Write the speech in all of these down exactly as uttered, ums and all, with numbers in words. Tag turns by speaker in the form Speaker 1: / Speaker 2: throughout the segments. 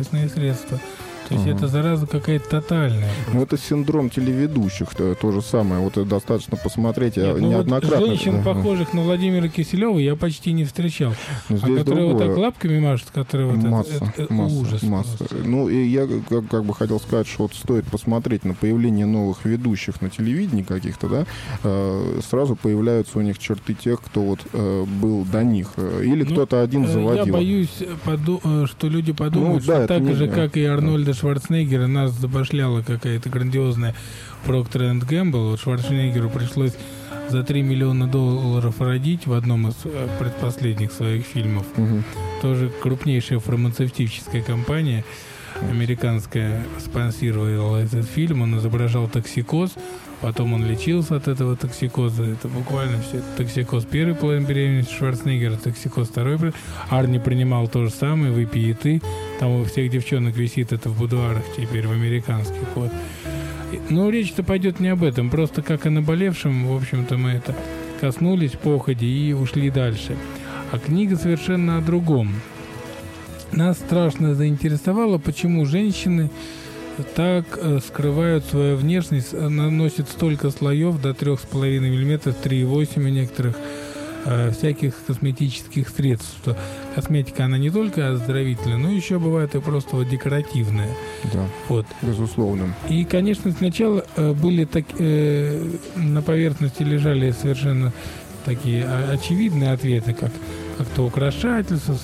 Speaker 1: антивозрастные средства. То есть uh-huh. это зараза какая-то тотальная.
Speaker 2: Ну, это синдром телеведущих, то, то же самое. Вот достаточно посмотреть.
Speaker 1: Нет,
Speaker 2: я ну неоднократно...
Speaker 1: Вот женщин,
Speaker 2: да.
Speaker 1: похожих на Владимира Киселева, я почти не встречал. А которые другое. Вот так лапками машут, которые вот
Speaker 2: масса,
Speaker 1: это, это, это
Speaker 2: масса,
Speaker 1: ужас.
Speaker 2: Масса. Ну, и я как, как бы хотел сказать, что вот стоит посмотреть на появление новых ведущих на телевидении каких-то, да, э, сразу появляются у них черты тех, кто вот э, был до них. Или ну, кто-то один заводил.
Speaker 1: Я боюсь, поду- что люди подумают, ну, да, что так
Speaker 2: не...
Speaker 1: же, как и Арнольда Шварценеггера, нас забашляла какая-то грандиозная Procter энд Gamble. Вот Шварценеггеру пришлось за три миллиона долларов родить в одном из предпоследних своих фильмов. Угу. Тоже крупнейшая фармацевтическая компания американская спонсировала этот фильм. Он изображал токсикоз, потом он лечился от этого токсикоза. Это буквально все. Токсикоз первой половины беременности Шварценеггера, токсикоз второй. Арни принимал то же самое, выпей и ты. Там у всех девчонок висит это в будуарах теперь, в американских. Вот. Но речь-то пойдет не об этом. Просто как о наболевшем, в общем-то, мы это коснулись походи и ушли дальше. А книга совершенно о другом. Нас страшно заинтересовало, почему женщины так э, скрывают свою внешность, наносят столько слоев, до трех с половиной миллиметров, три и восемь у некоторых, э, всяких косметических средств. Что косметика, она не только оздоровительная, но еще бывает и просто вот декоративная.
Speaker 2: Да,
Speaker 1: вот.
Speaker 2: Безусловно.
Speaker 1: И, конечно, сначала э, были так, э, на поверхности лежали совершенно такие очевидные ответы, как, как то украшательство,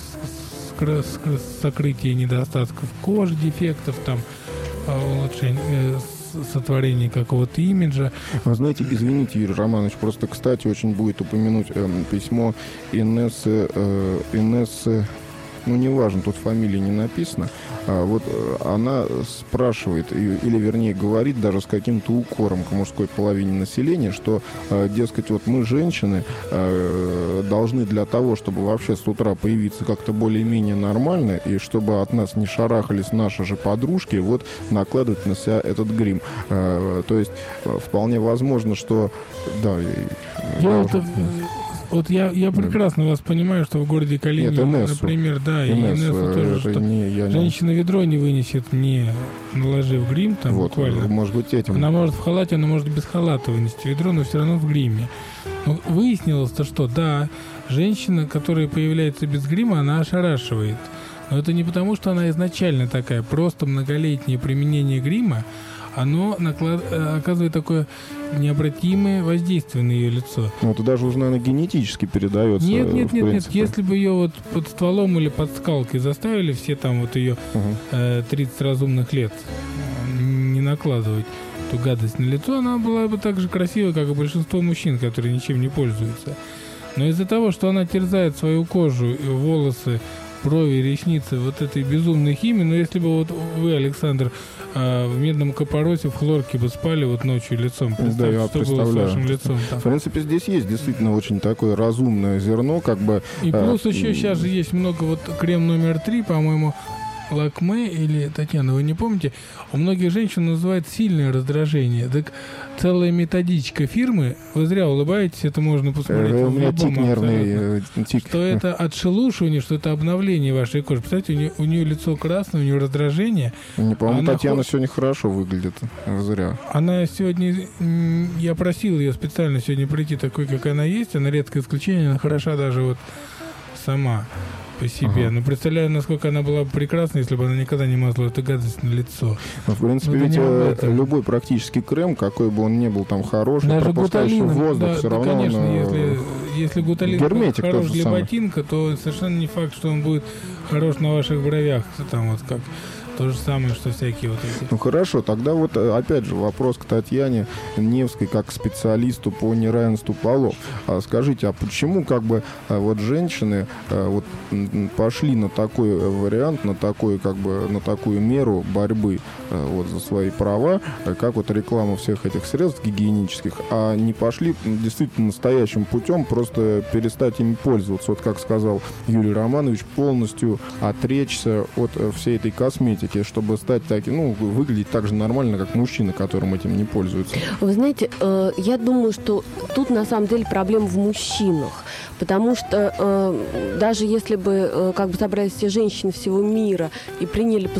Speaker 1: сокрытие недостатков кожи, дефектов, там, улучшение, сотворение какого-то имиджа.
Speaker 2: Вы знаете, извините, Юрий Романович, просто, кстати, очень будет упомянуть э, письмо Инессы, э, Инессы, ну, неважно, тут фамилия не написана, а вот она спрашивает, или, вернее, говорит даже с каким-то укором к мужской половине населения, что, дескать, вот мы, женщины, должны для того, чтобы вообще с утра появиться как-то более-менее нормально, и чтобы от нас не шарахались наши же подружки, вот накладывать на себя этот грим. То есть, вполне возможно, что... Да,
Speaker 1: я это... Вот я, я прекрасно вас понимаю, что в городе Калининград, например, да, и Инессу тоже, что не, женщина не... ведро не вынесет, не наложив грим, там вот, буквально.
Speaker 2: Может быть, этим.
Speaker 1: Она может в халате, она может без халата вынести ведро, но все равно в гриме. Но выяснилось-то, что да, женщина, которая появляется без грима, она ошарашивает. Но это не потому, что она изначально такая, просто многолетнее применение грима, оно наклад... оказывает такое необратимое воздействие на ее лицо.
Speaker 2: Ну, это даже уже, наверное, генетически передается.
Speaker 1: Нет, нет, нет, нет. Если бы ее вот под стволом или под скалкой заставили все там вот ее uh-huh. э, тридцать разумных лет не накладывать эту гадость на лицо, она была бы так же красивой, как и большинство мужчин, которые ничем не пользуются. Но из-за того, что она терзает свою кожу, волосы, брови, ресницы вот этой безумной химии, но если бы вот вы, Александр, э, в медном капоросе, в хлорке бы спали вот ночью лицом, представьте,
Speaker 2: да, я
Speaker 1: что
Speaker 2: представляю.
Speaker 1: было с вашим лицом. Там.
Speaker 2: В принципе, здесь есть действительно очень такое разумное зерно, как бы...
Speaker 1: И плюс э, еще сейчас же есть много, вот крем номер три, по-моему, Лакме или Татьяна, вы не помните? У многих женщин называют сильное раздражение. Так целая методичка фирмы, вы зря улыбаетесь, это можно посмотреть
Speaker 2: э,
Speaker 1: в любом
Speaker 2: нервный тик.
Speaker 1: Что это отшелушивание, что это обновление вашей кожи. Представляете, у нее, у нее лицо красное, у нее раздражение.
Speaker 2: Не, по-моему, Татьяна ход... сегодня хорошо выглядит, вы зря.
Speaker 1: Она сегодня, я просил ее специально сегодня прийти такой, как она есть, она редкое исключение, она хороша даже вот сама по себе. Ага. Но представляю, насколько она была бы прекрасна, если бы она никогда не мазала эту гадость на лицо.
Speaker 2: Ну, в принципе, ведь любой практически крем, какой бы он ни был там хороший,
Speaker 1: даже
Speaker 2: пропускающий воздух,
Speaker 1: да,
Speaker 2: все
Speaker 1: да,
Speaker 2: равно
Speaker 1: конечно,
Speaker 2: он...
Speaker 1: если, если гуталин
Speaker 2: герметик
Speaker 1: хорош для
Speaker 2: самый.
Speaker 1: ботинка, то совершенно не факт, что он будет хорош на ваших бровях. Там вот как... То же самое, что всякие вот эти.
Speaker 2: Ну хорошо, тогда вот опять же вопрос к Татьяне Невской как к специалисту по неравенству полов. А скажите, а почему как бы вот женщины вот пошли на такой вариант, на такой как бы на такую меру борьбы вот за свои права, как вот реклама всех этих средств гигиенических, а не пошли действительно настоящим путем просто перестать ими пользоваться, вот как сказал Юрий Романович, полностью отречься от всей этой косметики, чтобы стать таким, ну, выглядеть так же нормально, как мужчины, которым этим не пользуются?
Speaker 3: Вы знаете, э, я думаю, что тут на самом деле проблема в мужчинах, потому что э, даже если бы э, как бы собрались все женщины всего мира и приняли